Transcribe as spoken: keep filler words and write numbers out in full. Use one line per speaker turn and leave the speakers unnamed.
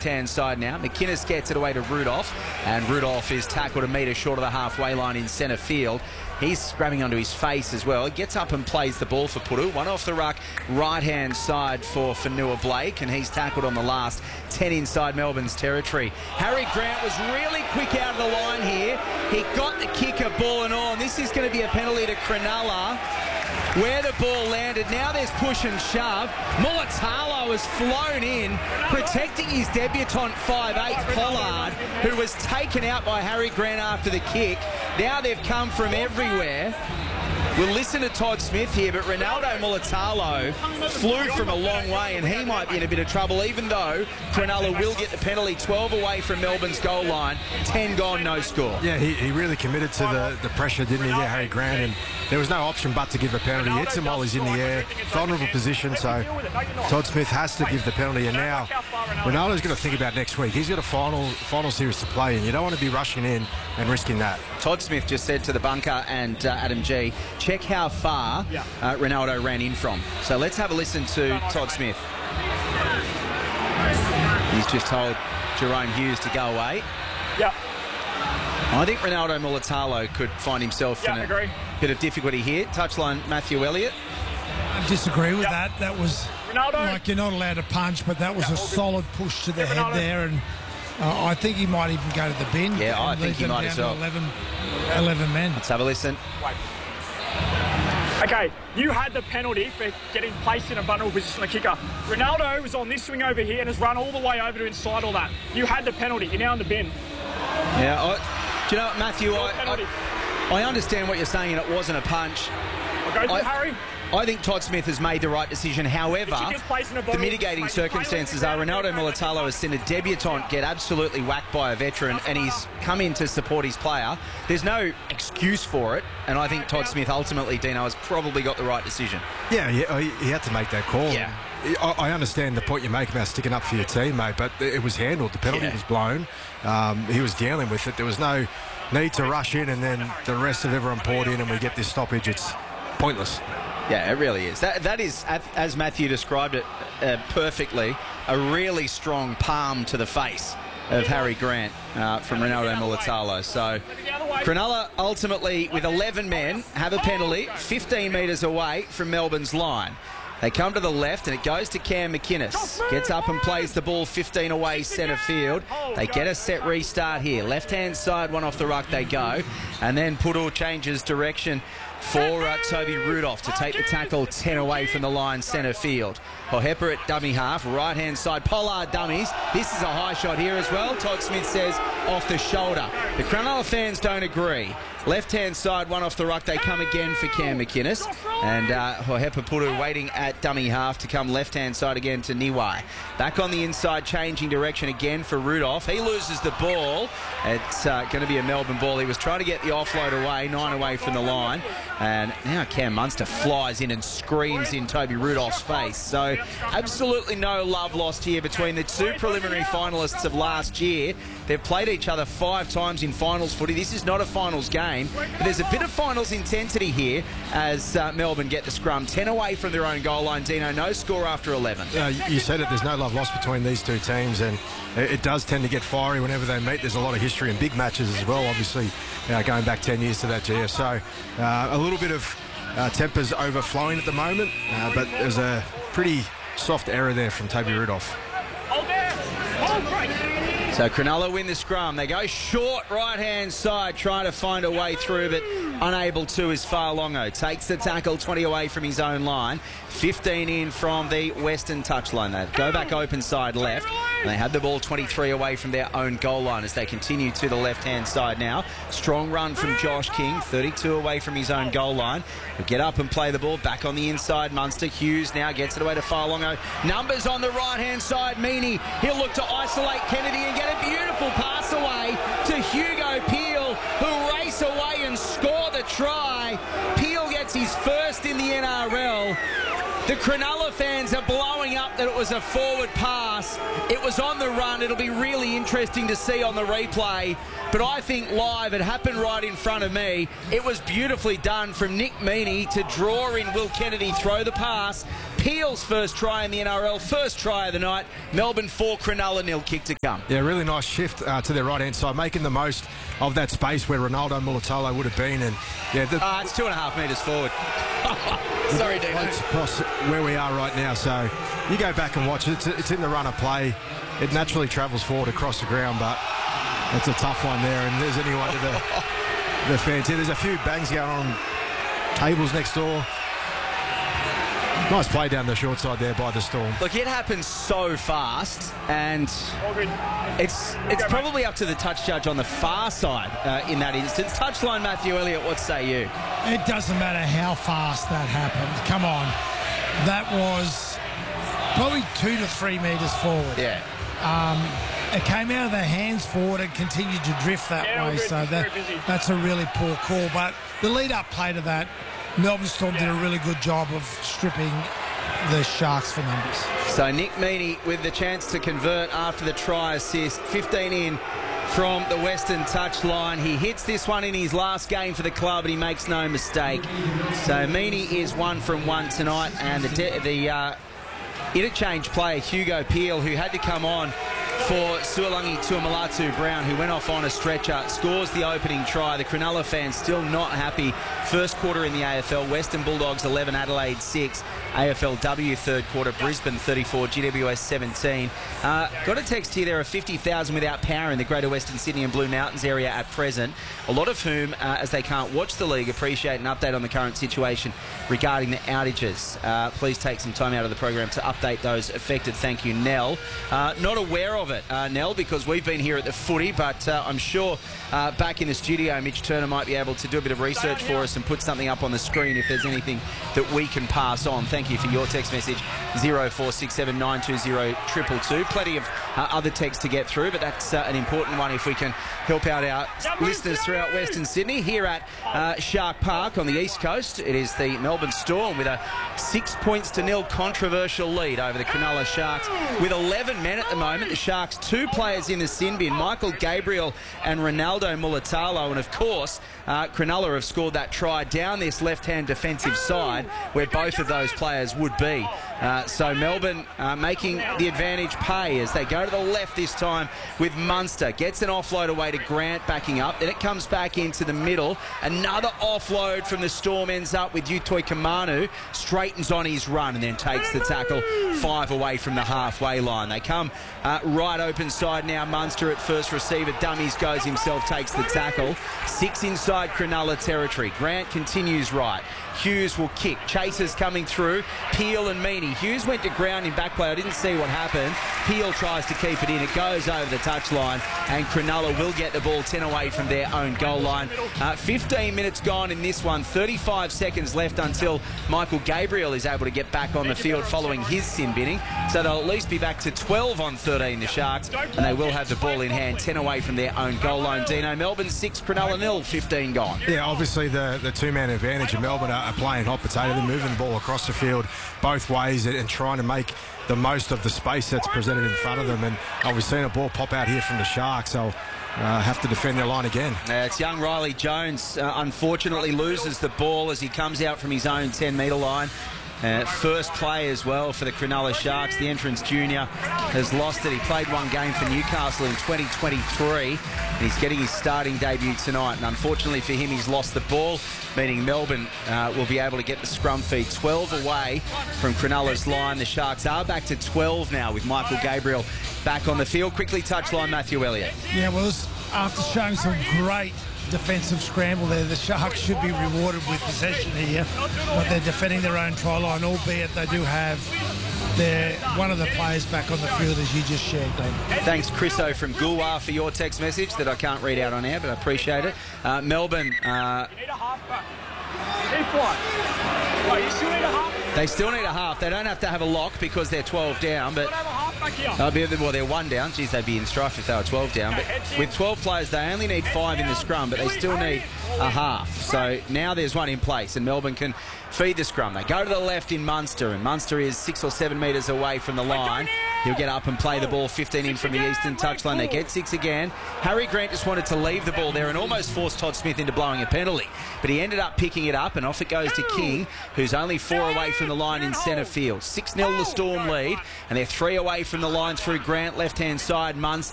left-hand side now. McInnes gets it away to Rudolph, and Rudolph is tackled a metre short of the halfway line in centre field. He's grabbing onto his face as well. He gets up and plays the ball for Puru. One off the ruck, right-hand side for Fanua Blake, and he's tackled on the last ten inside Melbourne's territory. Harry Grant was really quick out of the line here. He got the kicker, ball and all, and this is going to be a penalty to Cronulla. Where the ball landed, now there's push and shove. Mulatalo has flown in, protecting his debutant five eight Pollard, who was taken out by Harry Grant after the kick. Now they've come from everywhere. We'll listen to Todd Smith here, but Ronaldo Mulatalo flew from a long way, and he might be in a bit of trouble, even though Cronulla will get the penalty. twelve away from Melbourne's goal line, ten gone, no score.
Yeah, he, he really committed to the, the pressure, didn't he, there, Harry Grant? And there was no option but to give a penalty. He hits him while he's in the air, vulnerable position, so Todd Smith has to give the penalty. And now Ronaldo's going to think about next week. He's got a final, final series to play, and you don't want to be rushing in and risking that.
Todd Smith just said to the bunker and uh, Adam G, check how far uh, Ronaldo ran in from. So let's have a listen to Todd Smith. He's just told Jerome Hughes to go away.
Yeah.
I think Ronaldo Mulatalo could find himself
yeah,
in a
agree.
bit of difficulty here. Touchline, Matthew Elliott.
I disagree with
Yep.
that. That was
Ronaldo.
like you're not allowed to punch, but that was
Yeah,
a solid push to the
Yeah,
head
Ronaldo.
there, and uh, I think he might even go to the bin.
Yeah, I
and
think
leave
he
them
might
down
as
to
well.
eleven, eleven men.
Let's have a listen.
Okay, you had the penalty for getting placed in a vulnerable position on the kicker. Ronaldo was on this swing over here and has run all the way over to inside all that. You had the penalty. You're now in the bin.
Yeah, I, do you know what, Matthew?
Your
I,
penalty.
I, I understand what you're saying, and it wasn't a punch.
I'll go
I-
to Harry.
I think Todd Smith has made the right decision. However,
The kicker's placed in a
the
bottle.
mitigating circumstances are Ronaldo Mulatalo has seen a debutant get absolutely whacked by a veteran, and he's come in to support his player. There's no excuse for it, and I think Todd Smith ultimately, Dino, has probably got the right decision.
Yeah, he, he he had to make that call.
Yeah.
I, I understand the point you're making about sticking up for your teammate, but it was handled. The penalty
Yeah.
was blown. Um, he was dealing with it. There was no need to rush in, and then the rest of everyone poured in, and we get this stoppage. It's pointless.
Yeah, it really is. That That is, as Matthew described it uh, perfectly, a really strong palm to the face of Harry Grant uh, from Ronaldo Mulatalo. So Cronulla ultimately, with eleven men, have a penalty fifteen metres away from Melbourne's line. They come to the left, and it goes to Cam McInnes. Gets up and plays the ball fifteen away centre field. They get a set restart here. Left-hand side, one off the ruck they go. And then Puru changes direction for uh, Toby Rudolph to take the tackle ten away from the line centre field. Hohepa at dummy half, right-hand side. Pollard dummies. This is a high shot here as well. Todd Smith says off the shoulder. The Cronulla fans don't agree. Left-hand side, one off the ruck. They come again for Cam McInnes. And uh, Hohepa Puru waiting at dummy half to come left-hand side again to Niwai. Back on the inside, changing direction again for Rudolph. He loses the ball. It's uh, going to be a Melbourne ball. He was trying to get the offload away, nine away from the line. And now Cam Munster flies in and screams in Toby Rudolph's face. So absolutely no love lost here between the two preliminary finalists of last year. They've played each other five times in finals footy. This is not a finals game, but there's a bit of finals intensity here as uh, Melbourne get the scrum. ten away from their own goal line. Dino, no score after eleven.
Uh, you said it, there's no love lost between these two teams, and it, it does tend to get fiery whenever they meet. There's a lot of history in big matches as well, obviously, uh, going back ten years to that G F. So uh, a little bit of uh, tempers overflowing at the moment, uh, but there's a pretty soft error there from Toby Rudolph.
Hold there. Hold break.
So Cronulla win the scrum. They go short right-hand side, trying to find a way through, but unable to is Farlongo. Takes the tackle, twenty away from his own line. fifteen in from the western touchline. They go back open side left. And they had the ball twenty-three away from their own goal line as they continue to the left-hand side now. Strong run from Josh King, thirty-two away from his own goal line. He'll get up and play the ball back on the inside. Munster. Hughes now gets it away to Farlongo. Numbers on the right-hand side. Meaney, he'll look to isolate Kennedy and get a beautiful pass away to Hugo Peel, who race away and score the try. Peel gets his first in the N R L. The Cronulla fans are blowing up that it was a forward pass. It was on the run. It'll be really interesting to see on the replay. But I think live, it happened right in front of me. It was beautifully done from Nick Meaney to draw in Will Kennedy, throw the pass. Peel's first try in the N R L, first try of the night. Melbourne four, Cronulla nil, kick to come.
Yeah, really nice shift uh, to their right-hand side, making the most of that space where Ronaldo Mulitalo would have been. And yeah, the,
Uh, it's two and a half metres forward. Sorry, Dino.
floats across where we are right now. So you go back and watch it. It's, it's in the run of play. It naturally travels forward across the ground, but it's a tough one there. And there's anyone to the, the fans here. There's a few bangs going on tables next door. Nice play down the short side there by the Storm.
Look, it happens so fast, and
All good.
it's it's probably up to the touch judge on the far side uh, in that instance. Touchline, Matthew Elliott, what say you?
It doesn't matter how fast that happened. Come on. That was probably two to three metres forward.
Yeah.
It came out of their hands forward and continued to drift that
Yeah, all
way.
good.
So that,
Very busy.
that's a really poor call. But the lead-up play to that, Melbourne Storm did a really good job of stripping the Sharks for numbers.
So Nick Meaney with the chance to convert after the try assist. fifteen in from the Western touchline. He hits this one in his last game for the club, and he makes no mistake. So Meaney is one from one tonight, and the, de- the uh, interchange player, Hugo Peel, who had to come on for Suolangi Tuamalatu Brown, who went off on a stretcher, scores the opening try. The Cronulla fans still not happy. First quarter in the A F L, Western Bulldogs eleven, Adelaide six. A F L W third quarter, Brisbane thirty-four, G W S seventeen. Uh, got a text here, there are fifty thousand without power in the Greater Western Sydney and Blue Mountains area at present. A lot of whom, uh, as they can't watch the league, appreciate an update on the current situation regarding the outages. Uh, please take some time out of the program to update those affected. Thank you, Nell. Uh, not aware of it, uh, Nell, because we've been here at the footy, but uh, I'm sure uh, back in the studio, Mitch Turner might be able to do a bit of research for us and put something up on the screen if there's anything that we can pass on. Thank you for your text message, zero four six seven nine two zero two two two. Plenty of uh, other texts to get through, but that's uh, an important one if we can help out our listeners throughout Western Sydney. Here at uh, Shark Park on the East Coast, it is the Melbourne Storm with a six points to nil controversial lead over the Cronulla Sharks. With eleven men at the moment, the Sharks two players in the sin bin, Michael Gabriel and Ronaldo Mulitalo, and of course uh, Cronulla have scored that try down this left-hand defensive side where both of those players would be. Uh, so Melbourne uh, making the advantage pay as they go to the left this time with Munster. Gets an offload away to Grant backing up. Then it comes back into the middle. Another offload from the Storm ends up with Utoi Kamanu. Straightens on his run and then takes the tackle five away from the halfway line. They come uh, right open side now. Munster at first receiver. Dummies goes himself, takes the tackle. Six inside Cronulla territory. Grant continues right. Hughes will kick. Chasers coming through. Peel and Meaney. Hughes went to ground in back play. I didn't see what happened. Peel tries to keep it in. It goes over the touchline, and Cronulla will get the ball ten away from their own goal line. Uh, fifteen minutes gone in this one. thirty-five seconds left until Michael Gabriel is able to get back on the field following his sin binning. So they'll at least be back to twelve on thirteen, the Sharks, and they will have the ball in hand, ten away from their own goal line. Dino, Melbourne six, Cronulla nil, fifteen gone.
Yeah, obviously the, the two-man advantage of Melbourne are, are playing hot potato. They're moving the ball across the field both ways and, and trying to make the most of the space that's presented in front of them. And oh, we've seen a ball pop out here from the Sharks, so uh, have to defend their line again.
Uh, it's young Riley Jones, uh, unfortunately loses the ball as he comes out from his own ten metre line. Uh, first play as well for the Cronulla Sharks. The entrance junior has lost it. He played one game for Newcastle in twenty twenty-three. And he's getting his starting debut tonight. And unfortunately for him, he's lost the ball, meaning Melbourne uh, will be able to get the scrum feed. twelve away from Cronulla's line. The Sharks are back to twelve now with Michael Gabriel back on the field. Quickly touchline, Matthew Elliott.
Yeah, well, this, after showing some great defensive scramble there, the Sharks should be rewarded with possession here, but they're defending their own try line, albeit they do have their one of the players back on the field, as you just shared, David.
Thanks, Chriso from Goolwa, for your text message that I can't read out on air, but I appreciate it. Uh, Melbourne, uh,
You need a halfback. You need one. Oh, you still need a halfback.
they still need a half. They don't have to have a lock because they're twelve down, but
Don't have a halfback here.
they'll be, well, they're one down. Geez, they'd be in strife if they were twelve down. But with twelve players, they only need five in the scrum, but they still need a half. So now there's one in place, and Melbourne can feed the scrum. They go to the left in Munster, and Munster is six or seven metres away from the line. He'll get up and play the ball fifteen in from the eastern touchline. They get six again. Harry Grant just wanted to leave the ball there and almost forced Todd Smith into blowing a penalty. But he ended up picking it up, and off it goes to King, who's only four away from the line in centre field. six nil the Storm lead, and they're three away from the line through Grant, left-hand side. Munster